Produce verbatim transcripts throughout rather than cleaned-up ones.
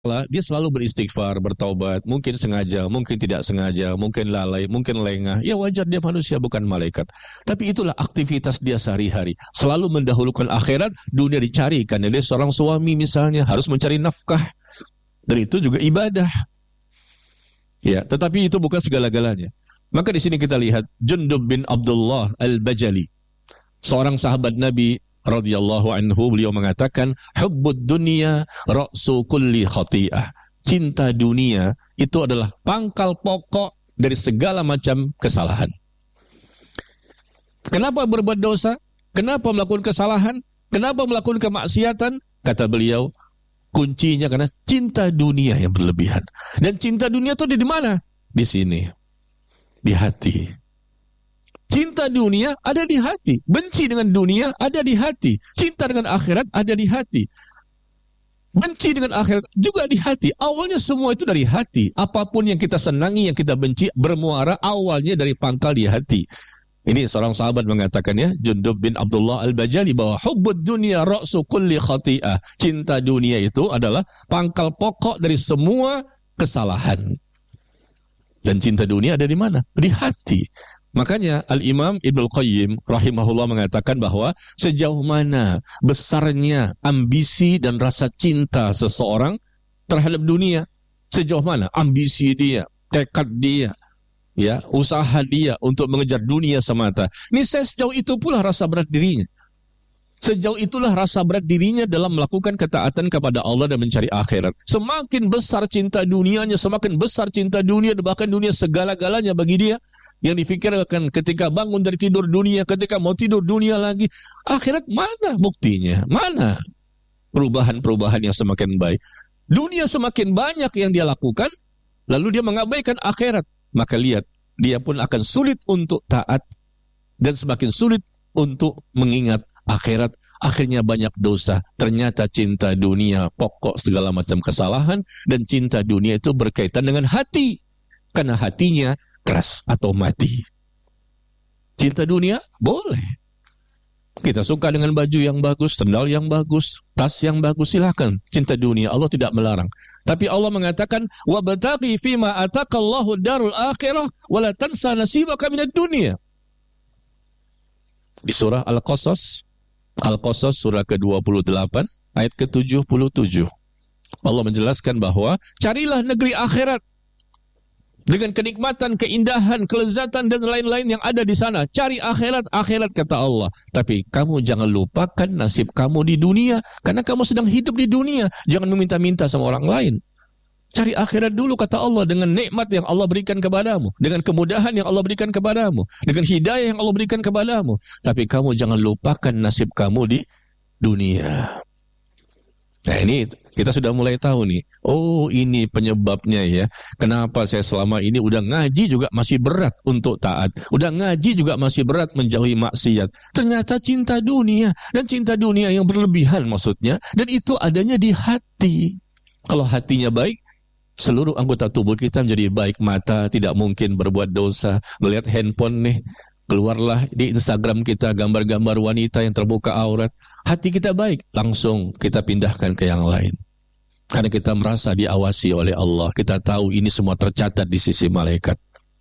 dia selalu beristighfar, bertaubat, mungkin sengaja, mungkin tidak sengaja, mungkin lalai, mungkin lengah. Ya wajar, dia manusia, bukan malaikat. Tapi itulah aktivitas dia sehari-hari. Selalu mendahulukan akhirat, dunia dicarikan. Dia seorang suami misalnya, harus mencari nafkah. Dan itu juga ibadah. Ya, tetapi itu bukan segala-galanya. Maka di sini kita lihat Jundub bin Abdullah Al-Bajali, seorang sahabat Nabi radhiyallahu anhu, beliau mengatakan, hubbud dunya ra'su kulli khati'ah. Cinta dunia itu adalah pangkal pokok dari segala macam kesalahan. Kenapa berbuat dosa? Kenapa melakukan kesalahan? Kenapa melakukan kemaksiatan? Kata beliau, kuncinya karena cinta dunia yang berlebihan. Dan cinta dunia itu di mana? Di sini, di hati. Cinta dunia ada di hati. Benci dengan dunia ada di hati. Cinta dengan akhirat ada di hati. Benci dengan akhirat juga di hati. Awalnya semua itu dari hati. Apapun yang kita senangi, yang kita benci, bermuara awalnya dari pangkal di hati. Ini seorang sahabat mengatakannya, Jundub bin Abdullah Al-Bajali, bahwa hubbud dunya ra'su kulli khati'ah. Cinta dunia itu adalah pangkal pokok dari semua kesalahan. Dan cinta dunia ada di mana? Di hati. Makanya Al-Imam Ibnul Qayyim rahimahullah mengatakan bahwa sejauh mana besarnya ambisi dan rasa cinta seseorang terhadap dunia, sejauh mana ambisi dia, tekad dia, ya, usaha dia untuk mengejar dunia semata. Ini sejauh itu pula rasa berat dirinya. Sejauh itulah rasa berat dirinya dalam melakukan ketaatan kepada Allah dan mencari akhirat. Semakin besar cinta dunianya, semakin besar cinta dunia, bahkan dunia segala-galanya bagi dia, yang difikirkan ketika bangun dari tidur dunia, ketika mau tidur dunia lagi. Akhirat mana buktinya? Mana perubahan-perubahan yang semakin baik? Dunia semakin banyak yang dia lakukan, lalu dia mengabaikan akhirat. Maka lihat, dia pun akan sulit untuk taat dan semakin sulit untuk mengingat akhirat. Akhirnya banyak dosa. Ternyata cinta dunia pokok segala macam kesalahan, dan cinta dunia itu berkaitan dengan hati. Karena hatinya keras atau mati. Cinta dunia boleh. Kita suka dengan baju yang bagus, sandal yang bagus, tas yang bagus, silakan. Cinta dunia, Allah tidak melarang. Tapi Allah mengatakan, wabtaghi fima ataqallahu darul akhirah wala tansa nasibaka minad dunya. Di surah Al-Qasas, Al-Qasas surah ke dua puluh delapan ayat ke tujuh puluh tujuh. Allah menjelaskan bahwa carilah negeri akhirat dengan kenikmatan, keindahan, kelezatan dan lain-lain yang ada di sana. Cari akhirat, akhirat kata Allah. Tapi kamu jangan lupakan nasib kamu di dunia, karena kamu sedang hidup di dunia. Jangan meminta-minta sama orang lain. Cari akhirat dulu kata Allah, dengan nikmat yang Allah berikan kepadamu, dengan kemudahan yang Allah berikan kepadamu, dengan hidayah yang Allah berikan kepadamu. Tapi kamu jangan lupakan nasib kamu di dunia. Nah ini kita sudah mulai tahu nih. Oh ini penyebabnya ya. Kenapa saya selama ini udah ngaji juga masih berat untuk taat. Udah ngaji juga masih berat menjauhi maksiat. Ternyata cinta dunia. Dan cinta dunia yang berlebihan maksudnya. Dan itu adanya di hati. Kalau hatinya baik, seluruh anggota tubuh kita menjadi baik. Mata tidak mungkin berbuat dosa. Melihat handphone nih, keluarlah di Instagram kita gambar-gambar wanita yang terbuka aurat. Hati kita baik, langsung kita pindahkan ke yang lain. Karena kita merasa diawasi oleh Allah. Kita tahu ini semua tercatat di sisi malaikat.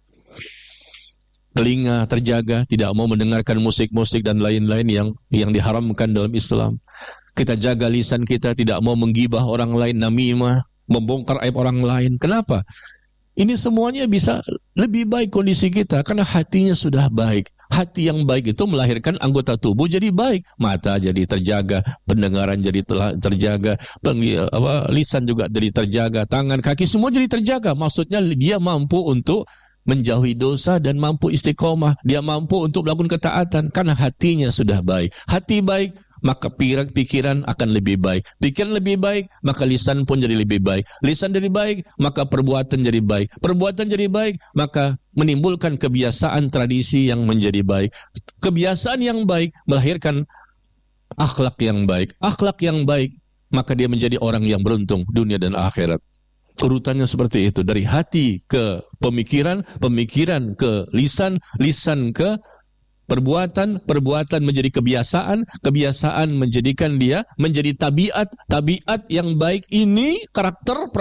Telinga terjaga, tidak mau mendengarkan musik-musik dan lain-lain yang yang diharamkan dalam Islam. Kita jaga lisan kita, tidak mau menggibah orang lain, namimah, membongkar aib orang lain. Kenapa? Ini semuanya bisa lebih baik kondisi kita karena hatinya sudah baik. Hati yang baik itu melahirkan anggota tubuh jadi baik. Mata jadi terjaga, pendengaran jadi terjaga, apa, lisan juga jadi terjaga, tangan, kaki semua jadi terjaga. Maksudnya dia mampu untuk menjauhi dosa dan mampu istiqomah. Dia mampu untuk melakukan ketaatan karena hatinya sudah baik. Hati baik, maka pikiran, pikiran akan lebih baik. Pikiran lebih baik, maka lisan pun jadi lebih baik. Lisan jadi baik, maka perbuatan jadi baik. Perbuatan jadi baik, maka menimbulkan kebiasaan tradisi yang menjadi baik. Kebiasaan yang baik melahirkan akhlak yang baik. Akhlak yang baik, maka dia menjadi orang yang beruntung dunia dan akhirat. Urutannya seperti itu. Dari hati ke pemikiran, pemikiran ke lisan, lisan ke perbuatan, perbuatan menjadi kebiasaan, kebiasaan menjadikan dia menjadi tabiat, tabiat yang baik ini karakter